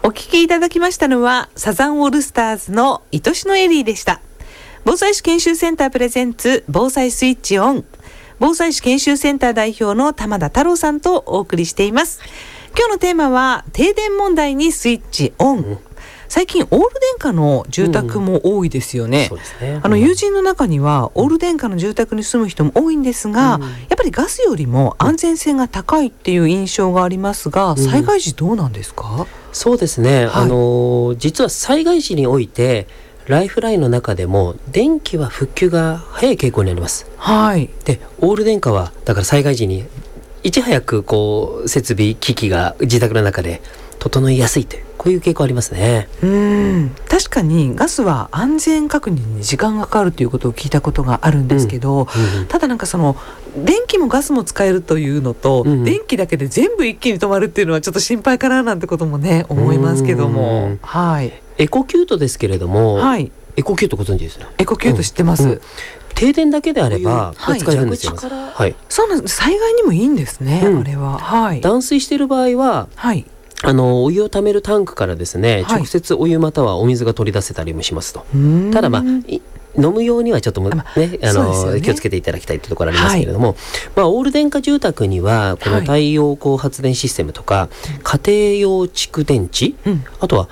お聞きいただきましたのはサザンオールスターズの愛しのエリーでした。防災士研修センタープレゼンツ防災スイッチオン、防災士研修センター代表の玉田太郎さんとお送りしています。今日のテーマは停電問題にスイッチオン。最近オール電化の住宅も多いですよね。 そうですね。 友人の中にはオール電化の住宅に住む人も多いんですが、やっぱりガスよりも安全性が高いっていう印象がありますが、災害時どうなんですか？ そうですね、実は災害時においてライフラインの中でも電気は復旧が早い傾向にあります。 はい。 でオール電化はだから災害時にいち早く設備機器が自宅の中で整いやすいというこういう傾向ありますね。 確かにガスは安全確認に時間がかかるということを聞いたことがあるんですけど、ただなんかその電気もガスも使えるというのと、電気だけで全部一気に止まるっていうのはちょっと心配かななんてこともね思いますけども、はい。 エコキュートですけれども、はい、エコキュートご存知ですね。 エコキュート知ってます。 停電だけであれば使えるんですよ。 はい、そうなんです。災害にもいいんですね、あれは。はい。 断水している場合は、はい、お湯をためるタンクからですね、直接お湯またはお水が取り出せたりもしますと。ただ飲むようにはちょっと気をつけていただきたいというところありますけれども、オール電化住宅にはこの太陽光発電システムとか、家庭用蓄電池、あとは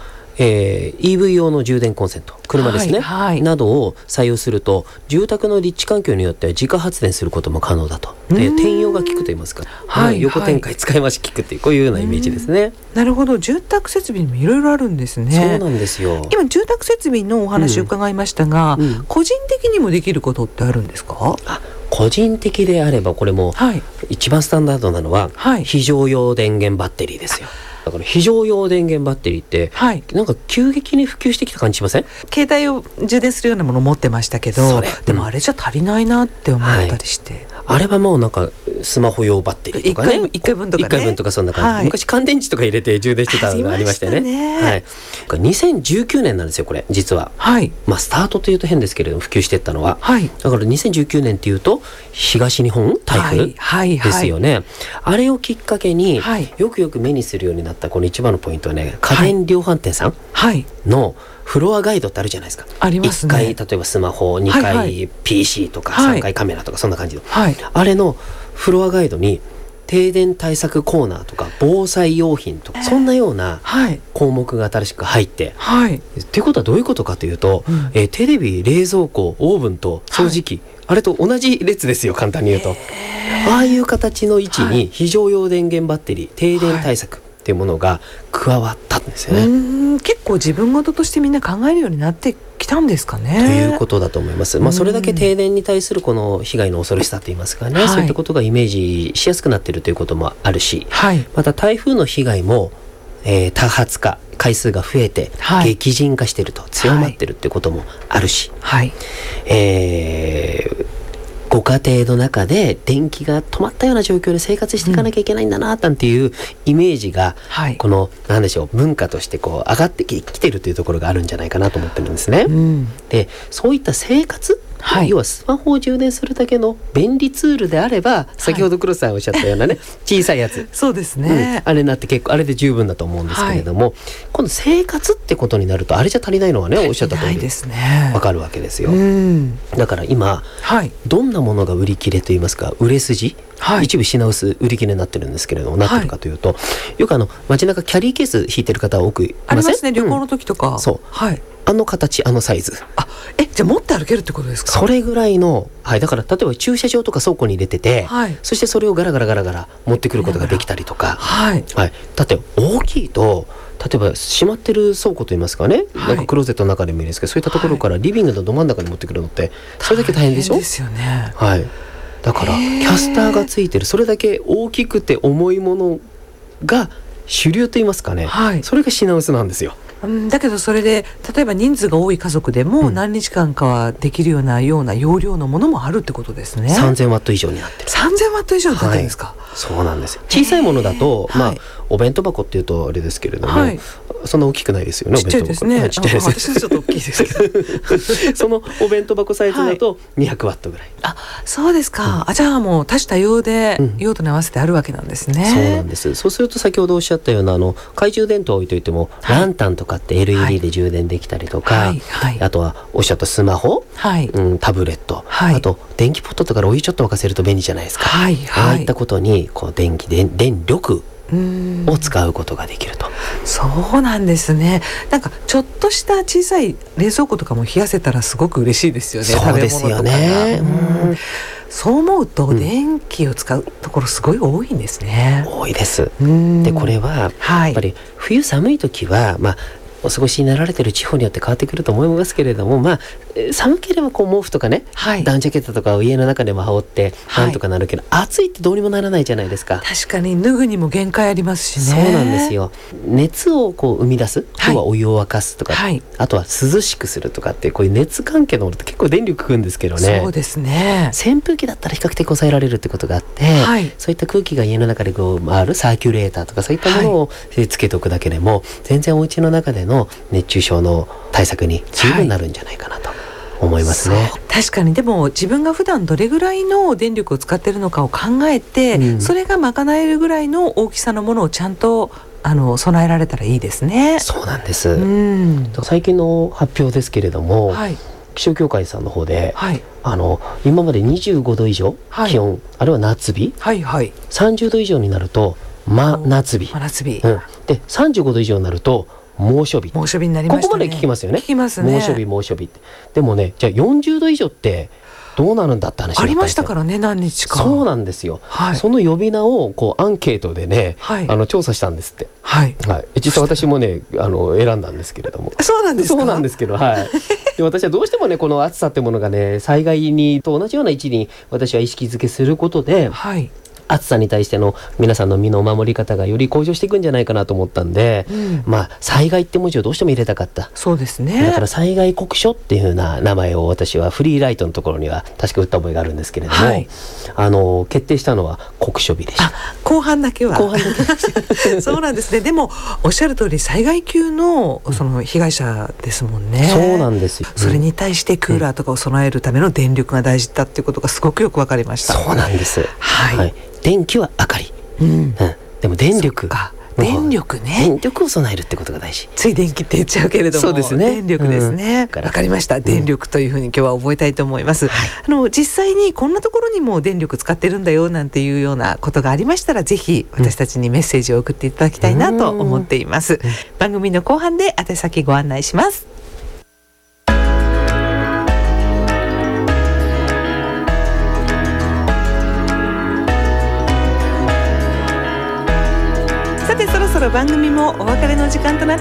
EV 用の充電コンセント、車ですね、などを採用すると住宅の立地環境によっては自家発電することも可能だと。で転用が効くと言いますか、横展開使い回し効くっていうこういうようなイメージですね。 なるほど。住宅設備にもいろいろあるんですね。 そうなんですよ。 今住宅設備のお話を伺いましたが、個人的にもできることってあるんですか？ 個人的であればこれも一番スタンダードなのは非常用電源バッテリーですよ。だから非常用電源バッテリーって、なんか急激に普及してきた感じしません？携帯を充電するようなものを持ってましたけど、でもあれじゃ足りないなって思ったりして、 あれはもうなんかスマホ用バッテリーとかね、 1回分とかね、 1回分とかそんな感じ、昔乾電池とか入れて充電してたのがありましたよね。2019年なんですよこれ実は。スタートというと変ですけれども普及していったのは、だから2019年っていうと東日本台風ですよね。あれをきっかけによくよく目にするようになったこの一番のポイントはね、家電量販店さんのフロアガイドってあるじゃないですか。 ありますね。 1階例えばスマホ、2階 PC とか3階カメラとかそんな感じの、あれのフロアガイドに停電対策コーナーとか防災用品とかそんなような項目が新しく入って、っていうことはどういうことかというと、テレビ、冷蔵庫、オーブンと掃除機、あれと同じ列ですよ簡単に言うと。ああいう形の位置に非常用電源バッテリー、停電対策っていうものが加わったんですよね。 結構自分事としてみんな考えるようになってきたんですかね。 ということだと思います。それだけ停電に対するこの被害の恐ろしさといいますかね、そういったことがイメージしやすくなっているということもあるし、また台風の被害も、多発化回数が増えて、激甚化していると強まっているということもあるし、ご家庭の中で電気が止まったような状況で生活していかなきゃいけないんだななんていうイメージが、この何でしょう文化として上がってきているというところがあるんじゃないかなと思ってるんですね。でそういった生活、要はスマホを充電するだけの便利ツールであれば、先ほど黒さんおっしゃったようなね、小さいやつそうですね、 あれになって結構あれで十分だと思うんですけれども、今度生活ってことになるとあれじゃ足りないのはね、おっしゃった通り分かるわけですよ。だから今、どんなものが売り切れといいますか売れ筋、一部品薄売り切れになってるんですけれども、なってるかというと、よく街中キャリーケース引いてる方は多くいません？ありますね、旅行の時とか。 そう、あの形、あのサイズ。 じゃあ持って歩けるってことですか？ それぐらいの、だから例えば駐車場とか倉庫に入れてて、そしてそれをガラガラガラガラ持ってくることができたりとか、だって大きいと例えば閉まってる倉庫といいますかね、なんかクローゼットの中でもいいですけど、そういったところからリビングのど真ん中に持ってくるのってそれだけ大変でしょ？ ですよね。 だからキャスターがついてる、それだけ大きくて重いものが主流といいますかね、それが品薄なんですよ。 だけどそれで例えば人数が多い家族でも何日間かはできるような容量のものもあるってことですね。 3000ワット以上になってる。 3000ワット以上になってるんですか。 そうなんですよ。小さいものだと、お弁当箱っていうとあれですけれども、そんな大きくないですよね。 ちっちゃいですね。 ちっちゃいです。 私はちょっと大きいですけどそのお弁当箱サイズだと200ワットぐらい。 そうですか。じゃあもう多種多様で用途に合わせてあるわけなんですね。 そうなんです。そうすると先ほどおっしゃったような懐中電灯を置いといても、ランタンとかって LED で充電できたりとか、あとはおっしゃったスマホ、タブレット、あと電気ポットとかお湯ちょっと沸かせると便利じゃないですか。ああいったことに電力を使うことができると。 そうなんですね。なんかちょっとした小さい冷蔵庫とかも冷やせたらすごく嬉しいですよね。 そうですよね。 そう思うと電気を使うところすごい多いんですね。 多いです。でこれはやっぱり冬寒い時はお過ごしになられている地方によって変わってくると思いますけれども、寒ければ毛布とかね、ダウンジャケットとかを家の中でも羽織ってなんとかなるけど、暑いってどうにもならないじゃないですか。 確かに脱ぐにも限界ありますしね。 そうなんですよ。熱を生み出す、要はお湯を沸かすとか、あとは涼しくするとかってこういう熱関係のものって結構電力食うんですけどね。 そうですね。 扇風機だったら比較的抑えられるってことがあって、そういった空気が家の中で回るサーキュレーターとかそういったものをつけておくだけでも全然お家の中での熱中症の対策に十分なるんじゃないかなと思いますね。 確かに。でも自分が普段どれぐらいの電力を使っているのかを考えて、それが賄えるぐらいの大きさのものをちゃんと備えられたらいいですね。 そうなんです。最近の発表ですけれども、気象協会さんの方で、今まで25度以上、気温あるいは夏日、30度以上になると真夏日、で35度以上になると猛暑日になりましたね。ここまで聞きますよね。 聞きますね。 猛暑日って。でもね、じゃあ40度以上ってどうなるんだって話ありましたからね、何日か。 そうなんですよ。その呼び名をアンケートでね、調査したんですって。実際私もね選んだんですけれども。 そうなんですか。 そうなんですけど、で私はどうしてもねこの暑さってものがね災害にと同じような位置に私は意識づけすることで、暑さに対しての皆さんの身の守り方がより向上していくんじゃないかなと思ったんで、災害って文字をどうしても入れたかった。 そうですね。 だから災害酷暑っていう風な名前を私はフリーライトのところには確か打った覚えがあるんですけれども、決定したのは酷暑日でした。 後半だけは。そうなんですね。でもおっしゃる通り災害級のその被害者ですもんね。 そうなんですよ。 それに対してクーラーとかを備えるための電力が大事だっていうことがすごくよく分かりました。 そうなんです。電気は明かり、でも電力電力を備えるってことが大事。 つい電気って言っちゃうけれども、 そうですね。 電力ですね。わかりました。電力というふうに今日は覚えたいと思います。実際にこんなところにも電力使ってるんだよなんていうようなことがありましたら、ぜひ私たちにメッセージを送っていただきたいなと思っています。番組の後半で宛先ご案内します。さてそろそろ番組もお別れの時間となって